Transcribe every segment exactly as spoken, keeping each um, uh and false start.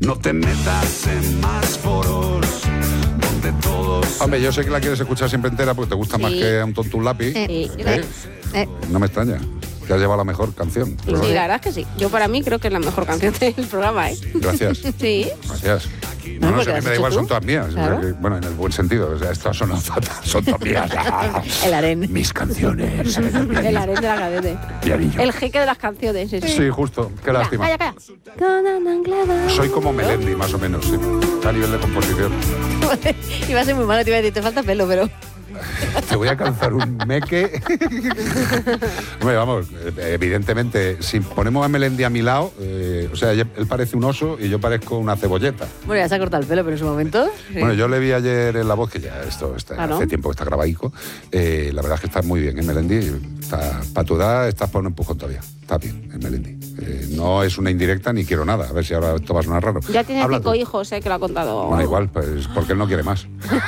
No te metas en más foros donde todos... Hombre, yo sé que la quieres escuchar siempre entera porque te gusta Sí. más que a un tonto un lápiz. Eh, ¿eh? eh, eh. No me extraña. Te has llevado la mejor canción. Sí, la verdad es que sí. Yo para mí creo que es la mejor canción del programa, ¿eh? Gracias. Sí. Gracias. No, No, no, porque si a lo mí has me da hecho igual, tú. son todas mías. Claro. O sea que, bueno, en el buen sentido. O sea, estas son, son todas mías. El harén. Mis canciones. El harén de la cadete. Pianillo. El jeque de las canciones. Sí, Sí, justo. Qué lástima. Calla, calla. Con anclada. Soy como Melendi, más o menos, sí. A nivel de composición. Iba a ser muy malo, te iba a decir, te falta pelo, pero... Te voy a calzar un meque. Hombre, vamos, evidentemente, si ponemos a Melendi a mi lado, eh, o sea, él parece un oso y yo parezco una cebolleta. Bueno, ya se ha cortado el pelo, pero en su momento... Sí. Bueno, yo le vi ayer en La Voz, que ya esto está, Ah, ¿no? hace tiempo que está grabadico. Eh, la verdad es que está muy bien, ¿eh, Melendi? Para tu edad estás para un empujón todavía. Está bien, el Melendi. Eh, no es una indirecta ni quiero nada. A ver si ahora esto va a sonar raro. Ya tiene Habla cinco tú. hijos, ¿eh? Que lo ha contado. Bueno, igual, pues porque él no quiere más.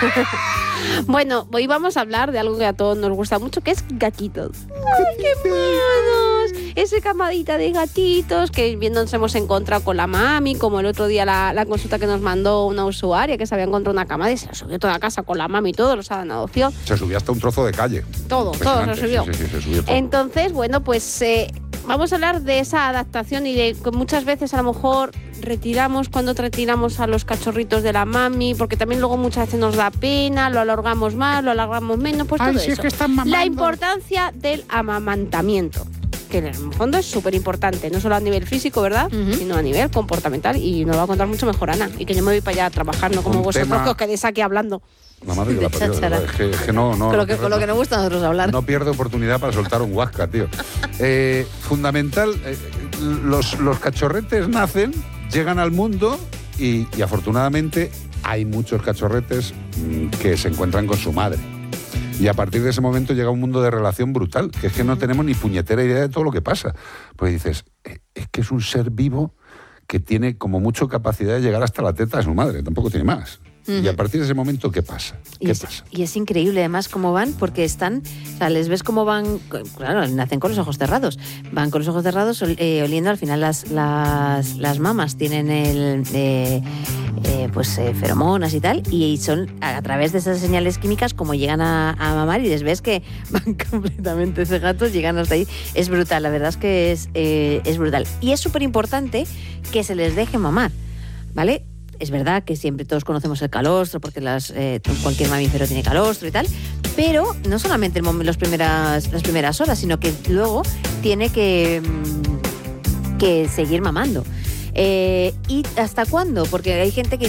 Bueno, hoy vamos a hablar de algo que a todos nos gusta mucho, que es gatitos. ¡Ay, qué monos! Esa camadita de gatitos que bien nos hemos encontrado con la mami, como el otro día la, la consulta que nos mandó una usuaria que se había encontrado una camada y se la subió toda la casa con la mami y todo, los ha dado en adopción. Se subió hasta un trozo de calle. Todo, todo se Impresionante. subió. Sí, sí, sí, se subió todo. Entonces, bueno, pues eh, vamos a hablar de esa adaptación y de que muchas veces a lo mejor retiramos cuando retiramos a los cachorritos de la mami, porque también luego muchas veces nos da pena, lo alargamos más, lo alargamos menos, pues Ay, todo si es eso. que están mamando. La importancia del amamantamiento, que en el fondo es súper importante, no solo a nivel físico, ¿verdad? Uh-huh. Sino a nivel comportamental, y nos va a contar mucho mejor Ana, y que yo me voy para allá a trabajar, no como Un vosotros tema- que os quedéis aquí hablando. La madre que la parió, de verdad, es que, es que no, no, con, lo no que, con lo que nos gusta a nosotros hablar. No pierde oportunidad para soltar un huasca, tío. Eh, fundamental, eh, los, los cachorretes nacen, llegan al mundo y, y afortunadamente hay muchos cachorretes mmm, que se encuentran con su madre. Y a partir de ese momento llega un mundo de relación brutal, que es que no tenemos ni puñetera idea de todo lo que pasa. Pues dices, eh, es que es un ser vivo que tiene como mucho capacidad de llegar hasta la teta de su madre, tampoco tiene más. Uh-huh. Y a partir de ese momento, ¿qué pasa? ¿Qué y, es, pasa? y es increíble además cómo van, porque están, o sea, les ves cómo van, claro, nacen con los ojos cerrados, van con los ojos cerrados eh, oliendo, al final las, las, las mamas tienen el, eh, eh, pues eh, feromonas y tal, y son a, a través de esas señales químicas como llegan a, a mamar y les ves que van completamente cegatos, llegan hasta ahí, es brutal, la verdad es que es, eh, es brutal. Y es súper importante que se les deje mamar, ¿vale? Es verdad que siempre todos conocemos el calostro, porque las, eh, cualquier mamífero tiene calostro y tal, pero no solamente el, los primeras, las primeras horas, sino que luego tiene que, que seguir mamando. Eh, ¿Y hasta cuándo? Porque hay gente que